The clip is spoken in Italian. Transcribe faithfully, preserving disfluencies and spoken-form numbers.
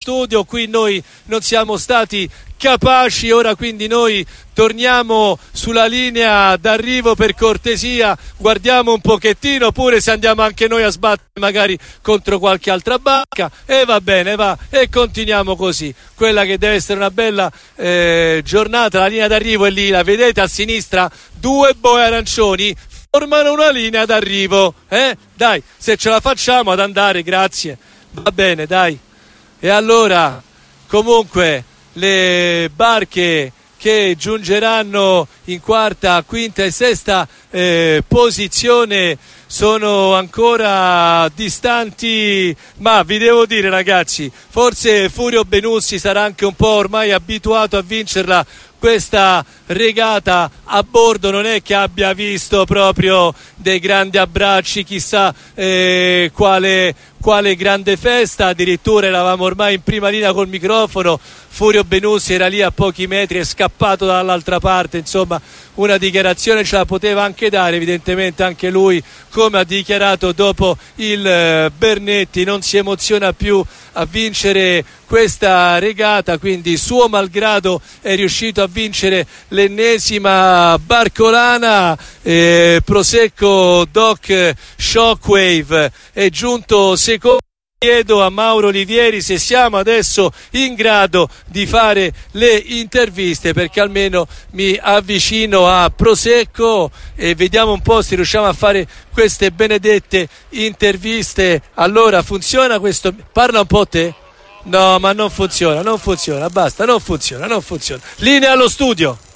studio, qui noi non siamo stati capaci, ora quindi noi torniamo sulla linea d'arrivo, per cortesia guardiamo un pochettino, pure se andiamo anche noi a sbattere magari contro qualche altra barca, e va bene, va, e continuiamo così. Quella che deve essere una bella eh, giornata, la linea d'arrivo è lì, la vedete a sinistra, due boe arancioni formano una linea d'arrivo, eh? Dai, se ce la facciamo ad andare, grazie, va bene, dai. E allora, comunque, le barche che giungeranno in quarta, quinta e sesta eh, posizione sono ancora distanti, ma vi devo dire, ragazzi, forse Furio Benussi sarà anche un po' ormai abituato a vincerla questa regata a bordo, non è che abbia visto proprio dei grandi abbracci, chissà eh, quale, quale grande festa, addirittura eravamo ormai in prima linea col microfono, Furio Benussi era lì a pochi metri, è scappato dall'altra parte, insomma una dichiarazione ce la poteva anche dare, evidentemente anche lui, come ha dichiarato dopo il eh, Bernetti, non si emoziona più a vincere questa regata, quindi suo malgrado è riuscito a vincere l'ennesima barcolana. eh, Prosecco Doc Shockwave è giunto secondo. Chiedo a Mauro Olivieri se siamo adesso in grado di fare le interviste, perché almeno mi avvicino a Prosecco e vediamo un po' se riusciamo a fare queste benedette interviste. Allora, funziona questo? Parla un po' te? No, ma non funziona, non funziona, basta, non funziona, non funziona. Linea allo studio.